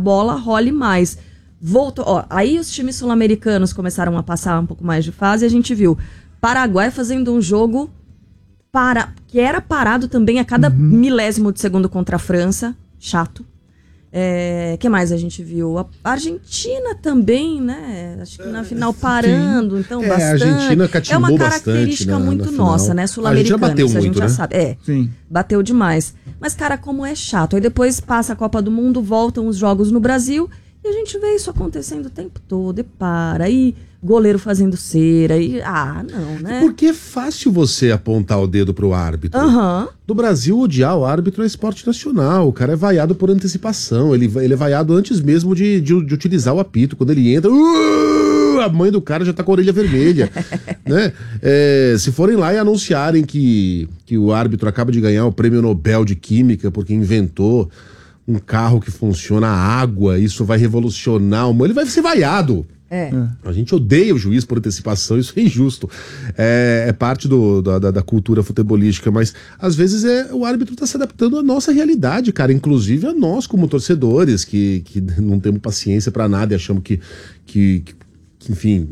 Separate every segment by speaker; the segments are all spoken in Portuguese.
Speaker 1: bola role mais. Voltou, aí os times sul-americanos começaram a passar um pouco mais de fase e a gente viu Paraguai fazendo um jogo que era parado também a cada milésimo de segundo contra a França. Chato. Que mais a gente viu? A Argentina também, né? Acho que na final parando, então bastante. A
Speaker 2: Argentina catimbou
Speaker 1: uma característica muito nossa, né? Sul-americana, isso a gente já sabe.
Speaker 3: Sim.
Speaker 1: Bateu demais. Mas, cara, como é chato. Aí depois passa a Copa do Mundo, voltam os jogos no Brasil e a gente vê isso acontecendo o tempo todo. E para, aí goleiro fazendo cera, e não, né?
Speaker 2: Porque é fácil você apontar o dedo pro árbitro. No Brasil, odiar o árbitro é esporte nacional. O cara é vaiado por antecipação. Ele é vaiado antes mesmo de utilizar o apito. Quando ele entra, a mãe do cara já tá com a orelha vermelha. Né? Se forem lá e anunciarem que o árbitro acaba de ganhar o prêmio Nobel de Química porque inventou um carro que funciona a água, isso vai revolucionar o mundo, ele vai ser vaiado. A gente odeia o juiz por antecipação, isso é injusto. É parte da cultura futebolística, mas às vezes o árbitro está se adaptando à nossa realidade, cara, inclusive a nós como torcedores, que não temos paciência para nada e achamos que enfim,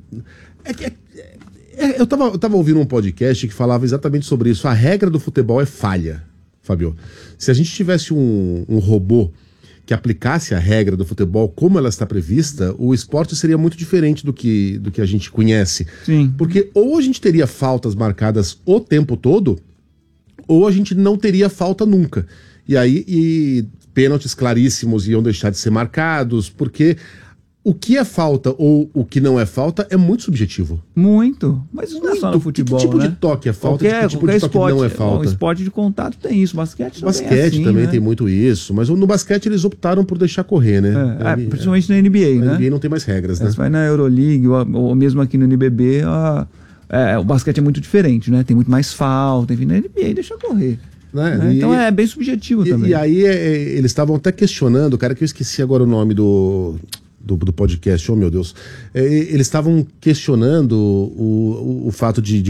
Speaker 2: eu tava ouvindo um podcast que falava exatamente sobre isso. A regra do futebol é falha, Fabio. Se a gente tivesse um robô que aplicasse a regra do futebol como ela está prevista, o esporte seria muito diferente do que a gente conhece.
Speaker 3: Sim.
Speaker 2: Porque ou a gente teria faltas marcadas o tempo todo, ou a gente não teria falta nunca. E aí pênaltis claríssimos iam deixar de ser marcados, porque o que é falta ou o que não é falta é muito subjetivo.
Speaker 3: Muito. Mas isso não é só no futebol,
Speaker 2: que tipo
Speaker 3: né?
Speaker 2: de toque é falta, que tipo de toque não é falta?
Speaker 3: O esporte de contato tem isso, basquete
Speaker 2: também tem muito isso, mas no basquete eles optaram por deixar correr, né?
Speaker 3: Principalmente na NBA, né?
Speaker 2: Na NBA não tem mais regras, né?
Speaker 3: Você vai na Euroleague ou mesmo aqui no NBB, o basquete é muito diferente, né? Tem muito mais falta, enfim, na NBA deixa correr. Né? Então é bem subjetivo também.
Speaker 2: E aí eles estavam até questionando, cara, que eu esqueci agora o nome do podcast, oh meu Deus, eles estavam questionando o fato de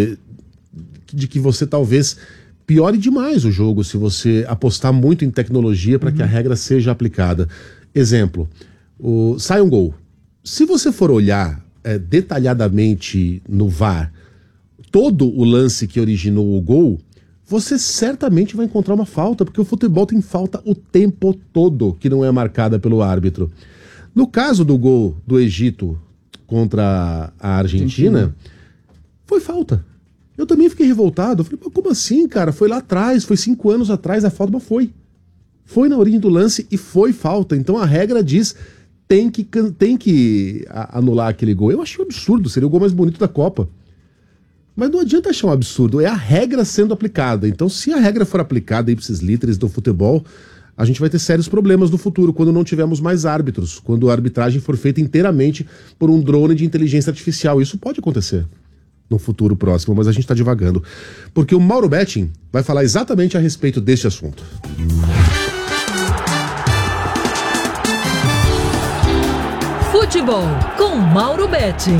Speaker 2: que você talvez piore demais o jogo se você apostar muito em tecnologia para que a regra seja aplicada. Exemplo, sai um gol. Se você for olhar detalhadamente no VAR todo o lance que originou o gol, você certamente vai encontrar uma falta, porque o futebol tem falta o tempo todo que não é marcada pelo árbitro. No caso do gol do Egito contra a Argentina, foi falta. Eu também fiquei revoltado. Eu falei, como assim, cara? Foi lá atrás, foi 5 anos atrás, a falta, mas foi. Foi na origem do lance e foi falta. Então a regra diz, tem que anular aquele gol. Eu achei um absurdo, seria o gol mais bonito da Copa. Mas não adianta achar um absurdo, é a regra sendo aplicada. Então se a regra for aplicada ipsis literis do futebol, a gente vai ter sérios problemas no futuro, quando não tivermos mais árbitros, quando a arbitragem for feita inteiramente por um drone de inteligência artificial. Isso pode acontecer no futuro próximo, mas a gente está divagando. Porque o Mauro Betting vai falar exatamente a respeito deste assunto.
Speaker 4: Futebol com Mauro Betting.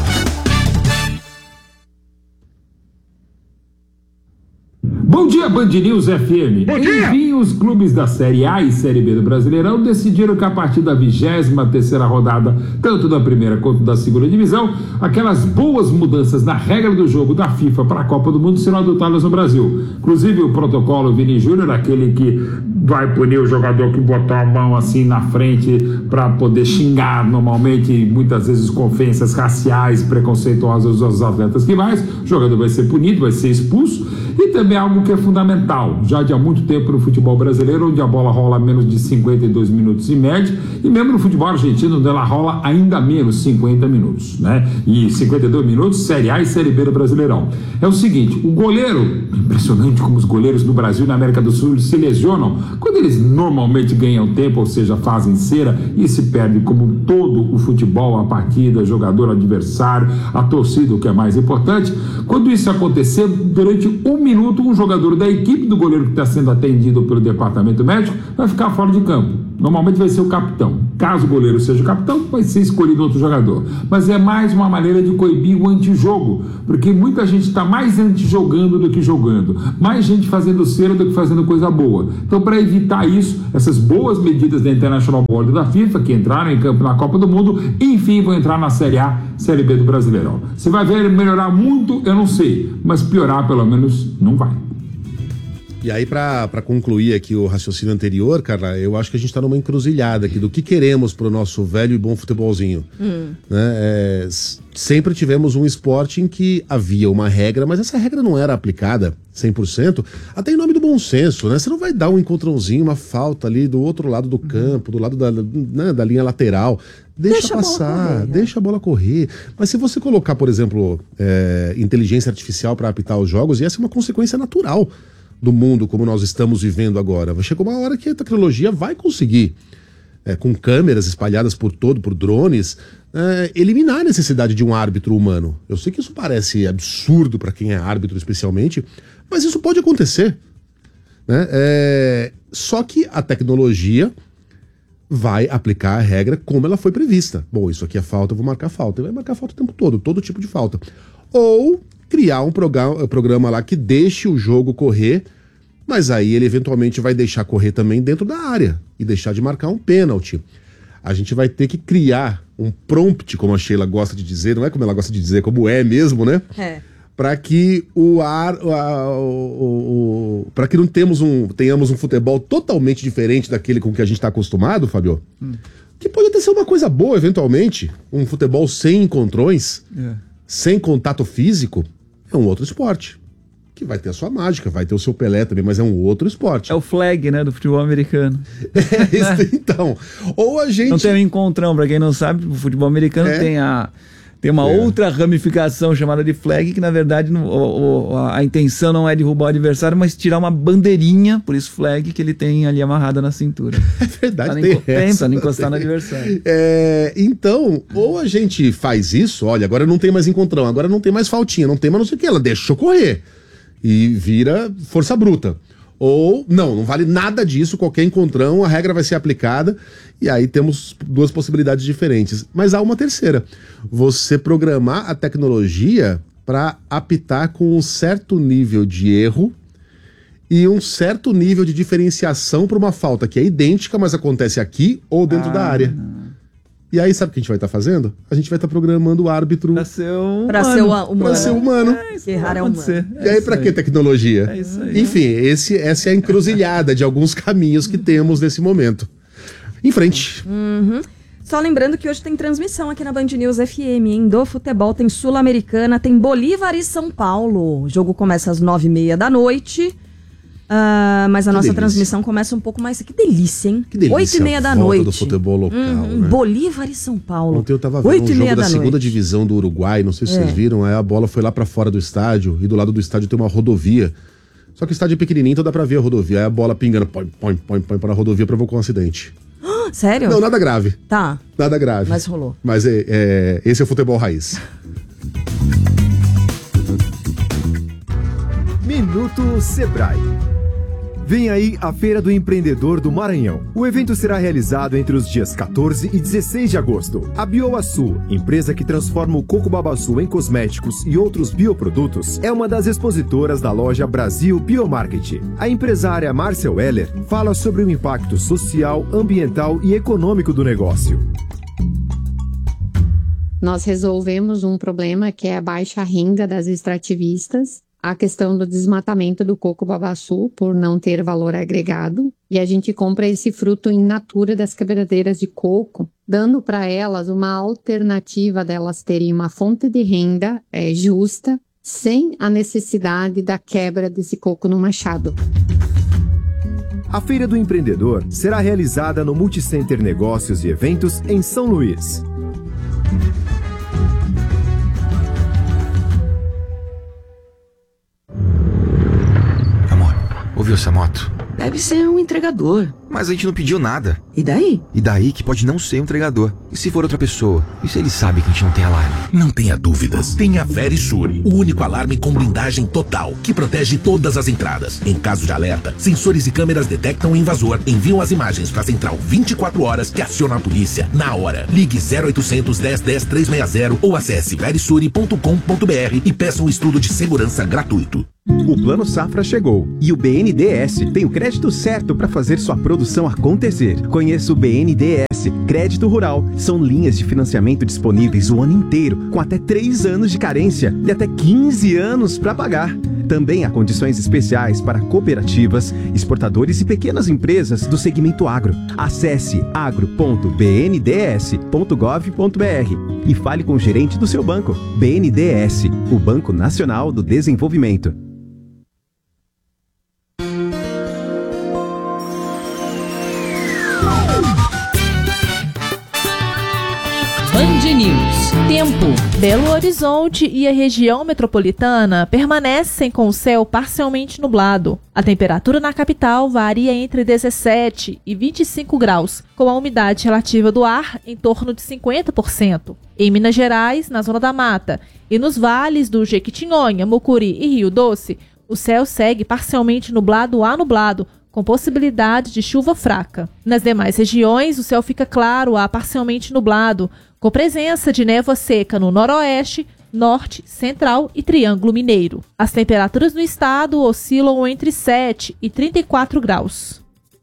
Speaker 5: Bom dia, Band News FM.
Speaker 2: Bom dia!
Speaker 5: Enfim, os clubes da Série A e Série B do Brasileirão decidiram que a partir da 23ª rodada, tanto da primeira quanto da segunda divisão, aquelas boas mudanças na regra do jogo da FIFA para a Copa do Mundo serão adotadas no Brasil. Inclusive o protocolo Vini Júnior, aquele que vai punir o jogador que botar a mão assim na frente para poder xingar normalmente, muitas vezes com ofensas raciais, preconceituosas aos atletas rivais, o jogador vai ser punido, vai ser expulso. E também algo que é fundamental, já de há muito tempo no futebol brasileiro, onde a bola rola menos de 52 minutos em média, e mesmo no futebol argentino, onde ela rola ainda menos 50 minutos, né? E 52 minutos, Série A e Série B do Brasileirão. É o seguinte, o goleiro, impressionante como os goleiros no Brasil e na América do Sul se lesionam, quando eles normalmente ganham tempo, ou seja, fazem cera, e se perde como todo o futebol, a partida, jogador adversário, a torcida, o que é mais importante. Quando isso acontecer, durante um minuto, um jogador da equipe do goleiro que está sendo atendido pelo departamento médico vai ficar fora de campo. Normalmente vai ser o capitão. Caso o goleiro seja o capitão, vai ser escolhido outro jogador. Mas é mais uma maneira de coibir o antijogo, porque muita gente está mais antijogando do que jogando, mais gente fazendo cera do que fazendo coisa boa. Então, para evitar isso, essas boas medidas da International Board da FIFA, que entraram em campo na Copa do Mundo, enfim, vão entrar na Série A, Série B do Brasileirão. Você vai ver melhorar muito, eu não sei, mas piorar pelo menos não vai.
Speaker 2: E aí, para concluir aqui o raciocínio anterior, Carla, eu acho que a gente está numa encruzilhada aqui do que queremos para o nosso velho e bom futebolzinho. Né? Sempre tivemos um esporte em que havia uma regra, mas essa regra não era aplicada 100%, até em nome do bom senso, né? Você não vai dar um encontrãozinho, uma falta ali do outro lado do campo, do lado da linha lateral. Deixa passar, deixa a bola correr. Mas se você colocar, por exemplo, inteligência artificial para apitar os jogos, ia ser uma consequência natural do mundo como nós estamos vivendo agora. Chegou uma hora que a tecnologia vai conseguir, com câmeras espalhadas por drones, eliminar a necessidade de um árbitro humano. Eu sei que isso parece absurdo para quem é árbitro especialmente, mas isso pode acontecer. Né? Só que a tecnologia vai aplicar a regra como ela foi prevista. Bom, isso aqui é falta, eu vou marcar falta. Ele vai marcar falta o tempo todo tipo de falta. Ou criar um programa lá que deixe o jogo correr, mas aí ele eventualmente vai deixar correr também dentro da área e deixar de marcar um pênalti. A gente vai ter que criar um prompt, como a Sheila gosta de dizer, não é como ela gosta de dizer, como é mesmo, né? Para que para que não tenhamos um futebol totalmente diferente daquele com que a gente está acostumado, Fabio. Que pode até ser uma coisa boa, eventualmente. Um futebol sem encontrões, sem contato físico. É um outro esporte, que vai ter a sua mágica, vai ter o seu Pelé também, mas é um outro esporte.
Speaker 3: É o flag, né, do futebol americano.
Speaker 2: Então, ou a gente...
Speaker 3: Não tem um encontrão, pra quem não sabe, o futebol americano tem uma outra ramificação chamada de flag, que na verdade a intenção não é derrubar o adversário, mas tirar uma bandeirinha, por isso flag, que ele tem ali amarrada na cintura.
Speaker 2: É verdade,
Speaker 3: pra não encostar no adversário.
Speaker 2: Então, ou a gente faz isso, olha, agora não tem mais encontrão, agora não tem mais faltinha, não tem mais não sei o que, ela deixou correr e vira força bruta. Ou, não vale nada disso, qualquer encontrão, a regra vai ser aplicada, e aí temos duas possibilidades diferentes. Mas há uma terceira, você programar a tecnologia para apitar com um certo nível de erro e um certo nível de diferenciação para uma falta que é idêntica, mas acontece aqui ou dentro da área. E aí, sabe o que a gente vai estar fazendo? A gente vai estar programando o árbitro
Speaker 3: pra ser humano.
Speaker 2: Pra ser humano.
Speaker 3: Errar é humano.
Speaker 2: E aí, pra que tecnologia?
Speaker 3: É isso aí.
Speaker 2: Enfim, essa é a encruzilhada de alguns caminhos que temos nesse momento. Em frente.
Speaker 1: Só lembrando que hoje tem transmissão aqui na Band News FM, hein? Do futebol, tem Sul-Americana, tem Bolívar e São Paulo. O jogo começa às 9h30 da noite. Mas a nossa transmissão começa um pouco mais... Que delícia, hein?
Speaker 2: Que delícia.
Speaker 1: 8h30 da noite.
Speaker 2: Do futebol local, né?
Speaker 1: Bolívar e São Paulo.
Speaker 2: Ontem eu tava vendo um jogo da segunda divisão do Uruguai, não sei se vocês viram, aí a bola foi lá pra fora do estádio, e do lado do estádio tem uma rodovia. Só que o estádio é pequenininho, então dá pra ver a rodovia. Aí a bola pingando, põe para a rodovia, provocou um acidente.
Speaker 1: Sério?
Speaker 2: Não, nada grave.
Speaker 1: Tá.
Speaker 2: Nada grave.
Speaker 1: Mas rolou.
Speaker 2: Mas esse é o futebol raiz.
Speaker 6: Minuto Sebrae. Vem aí a Feira do Empreendedor do Maranhão. O evento será realizado entre os dias 14 e 16 de agosto. A Bioaçu, empresa que transforma o coco babaçu em cosméticos e outros bioprodutos, é uma das expositoras da loja Brasil Biomarket. A empresária Márcia Weller fala sobre o impacto social, ambiental e econômico do negócio.
Speaker 7: Nós resolvemos um problema que é a baixa renda das extrativistas, a questão do desmatamento do coco babaçu por não ter valor agregado, e a gente compra esse fruto in natura das quebradeiras de coco, dando para elas uma alternativa delas terem uma fonte de renda justa, sem a necessidade da quebra desse coco no machado.
Speaker 6: A Feira do Empreendedor será realizada no Multicenter Negócios e Eventos em São Luís.
Speaker 8: Amor, ouviu essa moto? Deve ser um entregador.
Speaker 9: Mas a gente não pediu nada.
Speaker 8: E daí?
Speaker 9: E daí que pode não ser um entregador. E se for outra pessoa? E se ele sabe que a gente não tem alarme?
Speaker 10: Não tenha dúvidas. Tenha Verisure, o único alarme com blindagem total, que protege todas as entradas. Em caso de alerta, sensores e câmeras detectam o invasor, enviam as imagens para a central 24 horas que aciona a polícia na hora. Ligue 0800 10 10 360 ou acesse verisure.com.br e peça um estudo de segurança gratuito.
Speaker 6: O Plano Safra chegou e o BNDES tem o crédito certo para fazer sua produção acontecer. Conheça o BNDES Crédito Rural. São linhas de financiamento disponíveis o ano inteiro, com até 3 anos de carência e até 15 anos para pagar. Também há condições especiais para cooperativas, exportadores e pequenas empresas do segmento agro. Acesse agro.bnds.gov.br e fale com o gerente do seu banco. BNDES, o Banco Nacional do Desenvolvimento.
Speaker 4: Band News. Tempo.
Speaker 11: Belo Horizonte e a região metropolitana permanecem com o céu parcialmente nublado. A temperatura na capital varia entre 17 e 25 graus, com a umidade relativa do ar em torno de 50%. Em Minas Gerais, na Zona da Mata, e nos vales do Jequitinhonha, Mucuri e Rio Doce, o céu segue parcialmente nublado a nublado, com possibilidade de chuva fraca. Nas demais regiões, o céu fica claro a parcialmente nublado, com presença de névoa seca no noroeste, norte, central e Triângulo Mineiro. As temperaturas no estado oscilam entre 7 e 34 graus.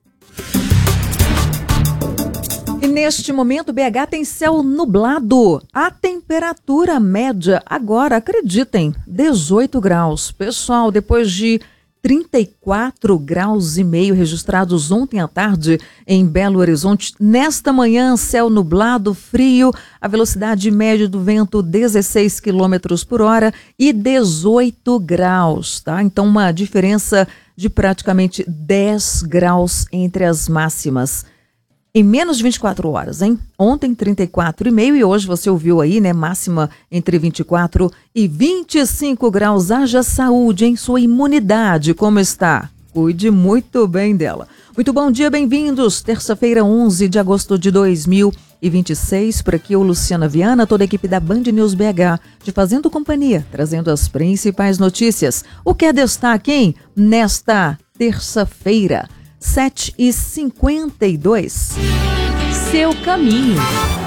Speaker 12: E neste momento, BH tem céu nublado. A temperatura média agora, acreditem, 18 graus. Pessoal, depois de 34 graus e meio registrados ontem à tarde em Belo Horizonte. Nesta manhã, céu nublado, frio, a velocidade média do vento 16 km por hora e 18 graus, tá? Então, uma diferença de praticamente 10 graus entre as máximas. Em menos de 24 horas, hein? Ontem 34,5 e hoje você ouviu aí, né? Máxima entre 24 e 25 graus. Haja saúde, hein? Sua imunidade, como está? Cuide muito bem dela. Muito bom dia, bem-vindos. Terça-feira, 11 de agosto de 2026. Por aqui o Luciana Viana, toda a equipe da Band News BH, te fazendo companhia, trazendo as principais notícias. O que é destaque, hein? Nesta terça-feira. 7h52.
Speaker 4: Seu caminho.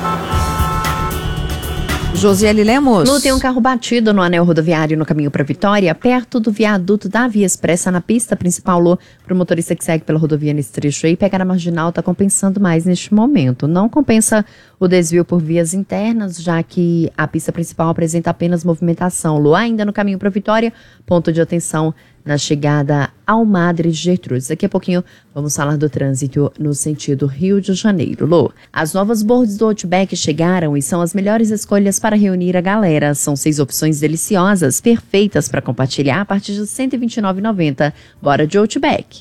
Speaker 12: Josiele Lemos.
Speaker 13: Lu, tem um carro batido no anel rodoviário no caminho para Vitória, perto do viaduto da Via Expressa, na pista principal, Lu. Para o motorista que segue pela rodovia nesse trecho aí, pegar a marginal está compensando mais neste momento. Não compensa o desvio por vias internas, já que a pista principal apresenta apenas movimentação. Lu, ainda no caminho para Vitória, ponto de atenção na chegada ao Madre Gertrudes. Daqui a pouquinho vamos falar do trânsito no sentido Rio de Janeiro. Lu, as novas boards do Outback chegaram e são as melhores escolhas para reunir a galera. São 6 opções deliciosas, perfeitas para compartilhar a partir de R$ 129,90. Bora de Outback.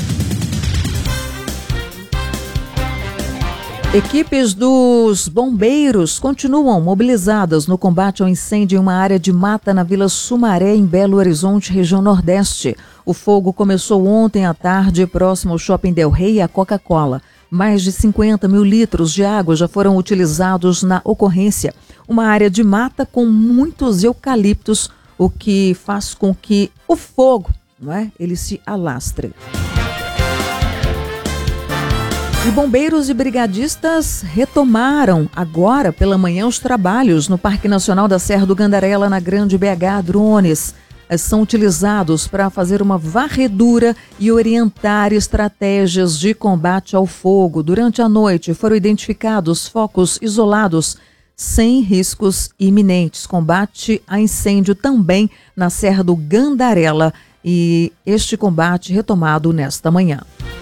Speaker 12: Equipes dos bombeiros continuam mobilizadas no combate ao incêndio em uma área de mata na Vila Sumaré, em Belo Horizonte, região Nordeste. O fogo começou ontem à tarde, próximo ao Shopping Del Rey e à Coca-Cola. Mais de 50 mil litros de água já foram utilizados na ocorrência. Uma área de mata com muitos eucaliptos, o que faz com que o fogo, ele se alastre. E bombeiros e brigadistas retomaram agora pela manhã os trabalhos no Parque Nacional da Serra do Gandarela, na Grande BH. Drones são utilizados para fazer uma varredura e orientar estratégias de combate ao fogo. Durante a noite foram identificados focos isolados sem riscos iminentes. Combate a incêndio também na Serra do Gandarela, e este combate retomado nesta manhã.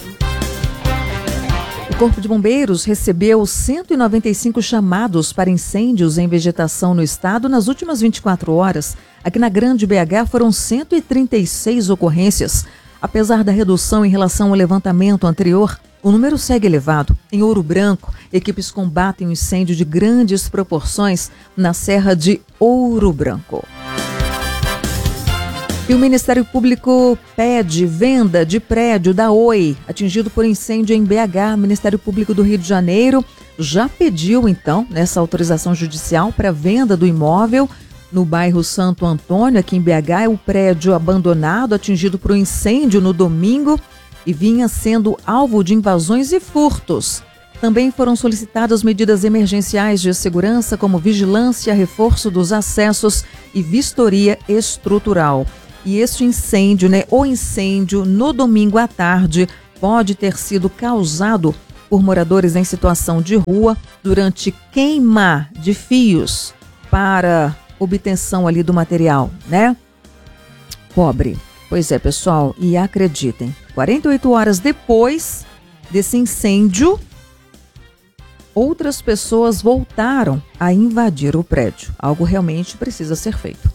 Speaker 12: O Corpo de Bombeiros recebeu 195 chamados para incêndios em vegetação no estado nas últimas 24 horas. Aqui na Grande BH foram 136 ocorrências. Apesar da redução em relação ao levantamento anterior, o número segue elevado. Em Ouro Branco, equipes combatem um incêndio de grandes proporções na Serra de Ouro Branco. E o Ministério Público pede venda de prédio da Oi, atingido por incêndio em BH. O Ministério Público do Rio de Janeiro já pediu, então, nessa autorização judicial para venda do imóvel no bairro Santo Antônio, aqui em BH. É o prédio abandonado, atingido por um incêndio no domingo e vinha sendo alvo de invasões e furtos. Também foram solicitadas medidas emergenciais de segurança, como vigilância, reforço dos acessos e vistoria estrutural. E este incêndio, o incêndio no domingo à tarde, pode ter sido causado por moradores em situação de rua durante queima de fios para obtenção ali do material, cobre. Pois é, pessoal, e acreditem, 48 horas depois desse incêndio, outras pessoas voltaram a invadir o prédio. Algo realmente precisa ser feito.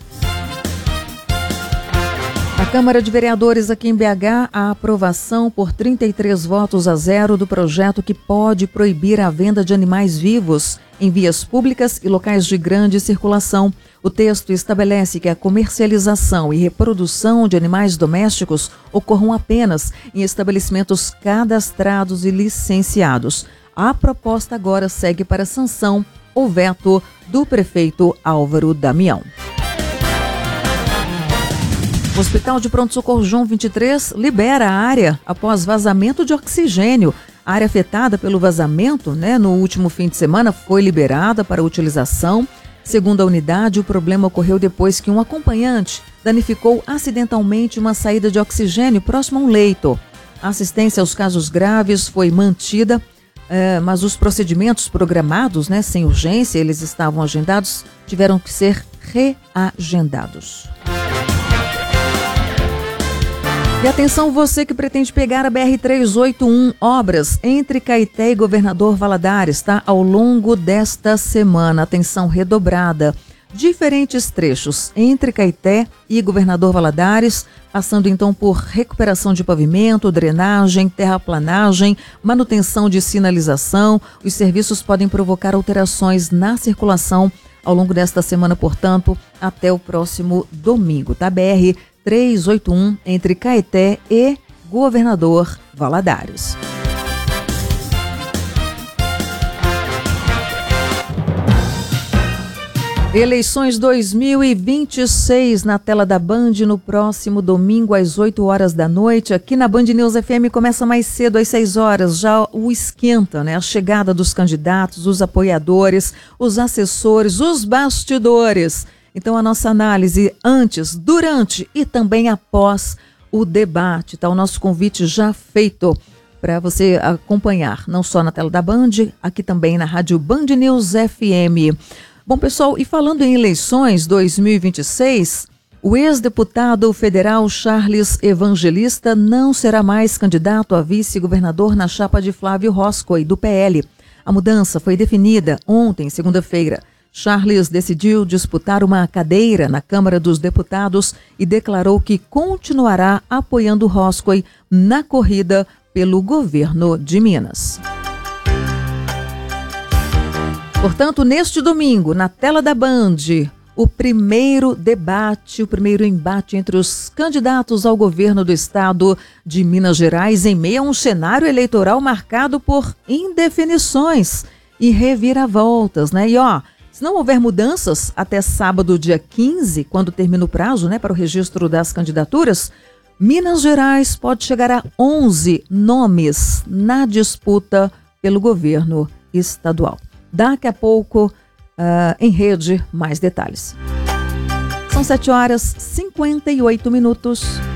Speaker 12: A Câmara de Vereadores aqui em BH, a aprovação por 33-0 do projeto que pode proibir a venda de animais vivos em vias públicas e locais de grande circulação. O texto estabelece que a comercialização e reprodução de animais domésticos ocorram apenas em estabelecimentos cadastrados e licenciados. A proposta agora segue para sanção o veto do prefeito Álvaro Damião. O Hospital de Pronto-Socorro João 23 libera a área após vazamento de oxigênio. A área afetada pelo vazamento, no último fim de semana, foi liberada para utilização. Segundo a unidade, o problema ocorreu depois que um acompanhante danificou acidentalmente uma saída de oxigênio próximo a um leito. A assistência aos casos graves foi mantida, mas os procedimentos programados, sem urgência, eles estavam agendados, tiveram que ser reagendados. E atenção você que pretende pegar a BR-381, obras entre Caeté e Governador Valadares, ao longo desta semana. Atenção redobrada. Diferentes trechos entre Caeté e Governador Valadares, passando então por recuperação de pavimento, drenagem, terraplanagem, manutenção de sinalização. Os serviços podem provocar alterações na circulação ao longo desta semana, portanto, até o próximo domingo. BR-381 entre Caeté e Governador Valadares. Eleições 2026 na tela da Band no próximo domingo às 8 horas da noite. Aqui na Band News FM começa mais cedo às 6 horas, já o esquenta, a chegada dos candidatos, os apoiadores, os assessores, os bastidores. Então a nossa análise antes, durante e também após o debate. O nosso convite já feito para você acompanhar, não só na tela da Band, aqui também na Rádio Band News FM. Bom, pessoal, e falando em eleições 2026, o ex-deputado federal Charles Evangelista não será mais candidato a vice-governador na chapa de Flávio Roscoe, do PL. A mudança foi definida ontem, segunda-feira. Charles decidiu disputar uma cadeira na Câmara dos Deputados e declarou que continuará apoiando Roscoe na corrida pelo governo de Minas. Portanto, neste domingo, na tela da Band, o primeiro debate, o primeiro embate entre os candidatos ao governo do estado de Minas Gerais, em meio a um cenário eleitoral marcado por indefinições e reviravoltas, E se não houver mudanças até sábado, dia 15, quando termina o prazo, para o registro das candidaturas, Minas Gerais pode chegar a 11 nomes na disputa pelo governo estadual. Daqui a pouco, em rede, mais detalhes. São 7 horas e 58 minutos.